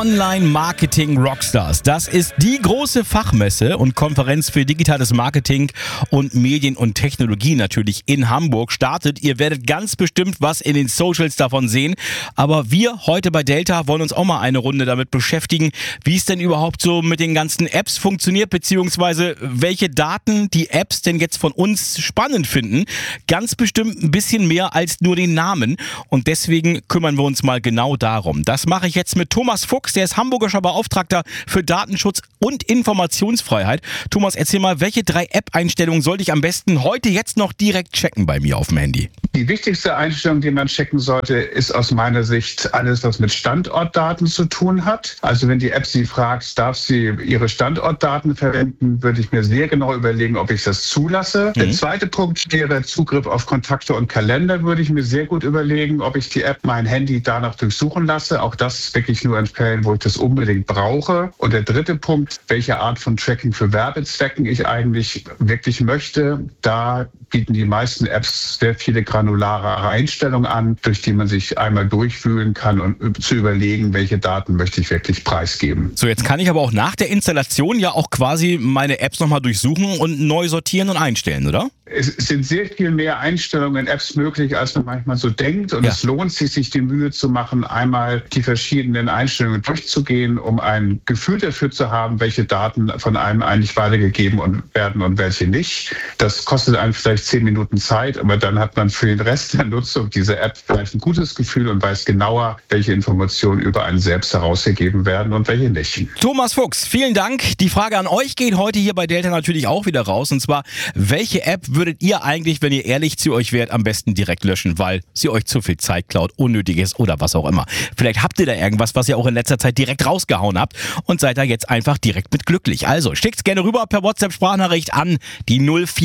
Online-Marketing Rockstars. Das ist die große Fachmesse und Konferenz für digitales Marketing und Medien und Technologie natürlich in Hamburg startet. Ihr werdet ganz bestimmt was in den Socials davon sehen. Aber wir heute bei Delta wollen uns auch mal eine Runde damit beschäftigen, wie es denn überhaupt so mit den ganzen Apps funktioniert, beziehungsweise welche Daten die Apps denn jetzt von uns spannend finden. Ganz bestimmt ein bisschen mehr als nur den Namen. Und deswegen kümmern wir uns mal genau darum. Das mache ich jetzt mit Thomas Fuchs, der ist hamburgischer Beauftragter für Datenschutz und Informationsfreiheit. Thomas, erzähl mal, welche 3 App-Einstellungen sollte ich am besten heute jetzt noch direkt checken bei mir auf dem Handy? Die wichtigste Einstellung, die man checken sollte, ist aus meiner Sicht alles, was mit Standortdaten zu tun hat. Also wenn die App Sie fragt, darf sie Ihre Standortdaten verwenden, würde ich mir sehr genau überlegen, ob ich das zulasse. Der zweite Punkt wäre Zugriff auf Kontakte und Kalender, würde ich mir sehr gut überlegen, ob ich die App, mein Handy danach durchsuchen lasse. Auch das ist wirklich nur in Fällen, wo ich das unbedingt brauche. Und der dritte Punkt, welche Art von Tracking für Werbezwecken ich eigentlich wirklich möchte. Da bieten die meisten Apps sehr viele granulare Einstellungen an, durch die man sich einmal durchwühlen kann und zu überlegen, welche Daten möchte ich wirklich preisgeben. So, jetzt kann ich aber auch nach der Installation ja auch quasi meine Apps nochmal durchsuchen und neu sortieren und einstellen, oder? Es sind sehr viel mehr Einstellungen in Apps möglich, als man manchmal so denkt. Und es lohnt sich die Mühe zu machen, einmal die verschiedenen Einstellungen durchzugehen, um ein Gefühl dafür zu haben, welche Daten von einem eigentlich weitergegeben werden und welche nicht. Das kostet einen vielleicht 10 Minuten Zeit, aber dann hat man für den Rest der Nutzung dieser App vielleicht ein gutes Gefühl und weiß genauer, welche Informationen über einen selbst herausgegeben werden und welche nicht. Thomas Fuchs, vielen Dank. Die Frage an euch geht heute hier bei Delta natürlich auch wieder raus. Und zwar, welche App würdet ihr eigentlich, wenn ihr ehrlich zu euch wärt, am besten direkt löschen, weil sie euch zu viel Zeit klaut, unnötig ist oder was auch immer. Vielleicht habt ihr da irgendwas, was ihr auch in letzter Zeit direkt rausgehauen habt und seid da jetzt einfach direkt mit glücklich. Also schickt's gerne rüber per WhatsApp-Sprachnachricht an die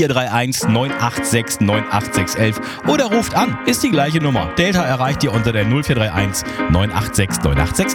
0431 986 98611 oder ruft an, ist die gleiche Nummer. Delta erreicht ihr unter der 0431 986 98611.